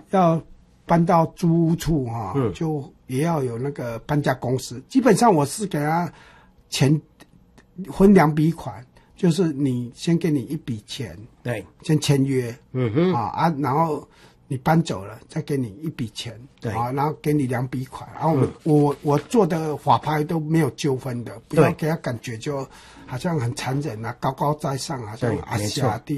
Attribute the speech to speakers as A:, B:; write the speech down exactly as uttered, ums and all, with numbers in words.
A: 要搬到租屋处哈、嗯，就也要有那个搬家公司。基本上我是给他钱分两笔款，就是你先给你一笔钱，
B: 对，
A: 先签约，
B: 嗯哼，
A: 啊啊，然后你搬走了，再给你一笔钱，
B: 对，
A: 啊，然后给你两笔款，然后我、嗯、我我做的法拍都没有纠纷的，不要给他感觉就好像很残忍啊，高高在上啊，这种阿下地。